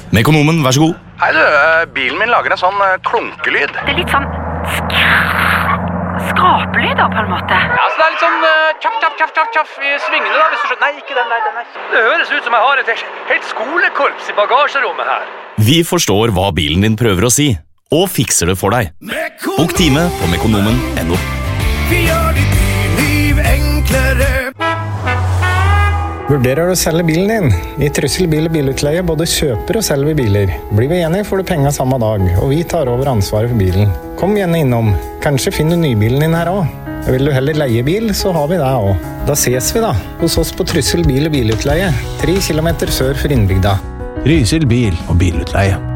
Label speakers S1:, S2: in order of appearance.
S1: Mekonomen, vær så god.
S2: Hei du, bilen min lager en sånn klunkelyd.
S3: Det litt sånn skrapelyd da, på en måte.
S4: Ja, så det litt sånn tjaff i svingene da, hvis du skjønner. Nei, ikke den. Det høres ut som jeg har et helt skolekorps i bagasjerommet her.
S1: Vi forstår hva bilen din prøver å si, og fikser det for deg. Bok time på mekonomen.no.
S5: Vi gjør ditt liv enklere.
S6: Vurderer du å selge bilen din? I Trysil bil- og bilutleie både kjøper og selger biler. Blir vi enige får du penger samme dag, og vi tar over ansvaret for bilen. Kom gjerne innom. Kanskje finner du nybilen din her også. Vil du heller leie bil, så har vi det også. Da ses vi da, hos oss på Trysil bil- og bilutleie, 3 kilometer sør for innbygda.
S5: Trysil bil- og bilutleie.